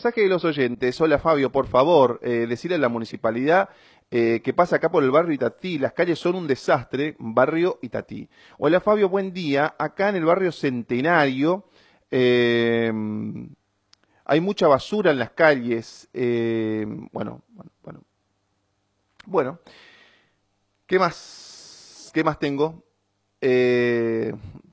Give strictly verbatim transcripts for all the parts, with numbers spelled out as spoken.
mensaje de los oyentes. Hola Fabio, por favor, eh, decirle a la municipalidad eh, que pasa acá por el barrio Itatí. Las calles son un desastre, barrio Itatí. Hola Fabio, buen día. Acá en el barrio Centenario eh, hay mucha basura en las calles. Eh, bueno, bueno, bueno. Bueno, ¿qué más? ¿Qué más tengo? Eh,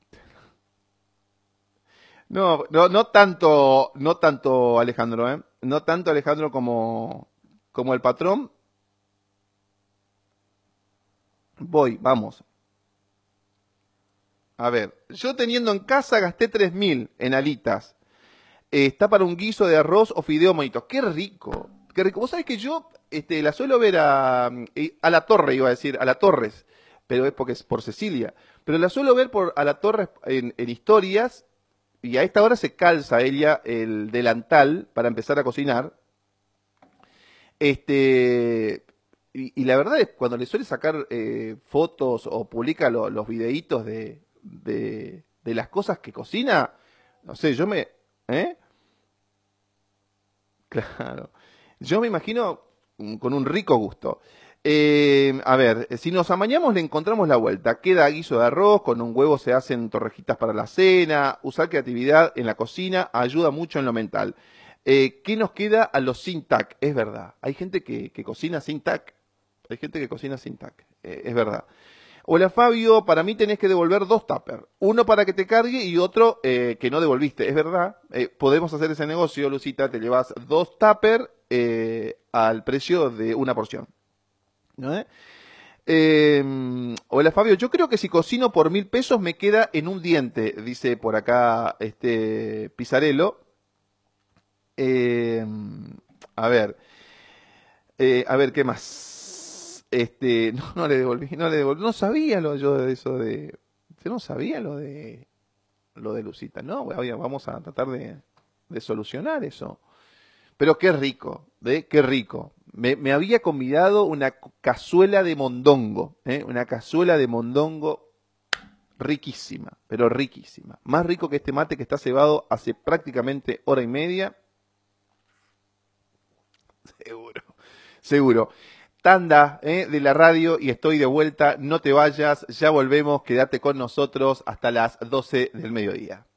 no, no, no tanto, no tanto Alejandro, ¿eh? No tanto Alejandro como, como el patrón. Voy, vamos. A ver, yo teniendo en casa gasté tres mil en alitas. Eh, está para un guiso de arroz o fideo monitos. ¡Qué rico! ¡Qué rico! Vos sabés que yo este, la suelo ver a, a la Torre, iba a decir, a la Torres, pero es porque es por Cecilia. Pero la suelo ver por a la Torres en, en historias y a esta hora se calza ella el delantal para empezar a cocinar. Este, y, y la verdad es cuando le suele sacar eh, fotos o publica lo- los videitos de, de, de las cosas que cocina, no sé, yo me... ¿Eh? Claro. Yo me imagino mm, con un rico gusto. Eh, a ver, si nos amañamos le encontramos la vuelta. Queda guiso de arroz, con un huevo se hacen torrejitas para la cena. Usar creatividad en la cocina ayuda mucho en lo mental. Eh, ¿qué nos queda a los sin tac? Es verdad. Hay gente que, que cocina sin tac. Hay gente que cocina sin tac. Eh, es verdad. Hola Fabio, para mí tenés que devolver dos tuppers. Uno para que te cargue y otro eh, que no devolviste. Es verdad. Eh, podemos hacer ese negocio, Lucita. Te llevas dos tuppers eh, al precio de una porción. ¿No, eh? Eh, hola Fabio, yo creo que si cocino por mil pesos me queda en un diente, dice por acá este Pizarello. Eh, a ver, eh, a ver, ¿qué más? Este, no, no le devolví, no le devolví, no sabía lo yo de eso de, yo no sabía lo de, lo de Lucita, ¿no? Bueno, vamos a tratar de, de solucionar eso. Pero qué rico, ¿eh? Qué rico. Me, me había convidado una cazuela de mondongo, ¿eh? Una cazuela de mondongo riquísima, pero riquísima. Más rico que este mate que está cebado hace prácticamente hora y media. Seguro, seguro. Tanda ¿eh? de la radio y estoy de vuelta. No te vayas, ya volvemos. Quédate con nosotros hasta las doce del mediodía.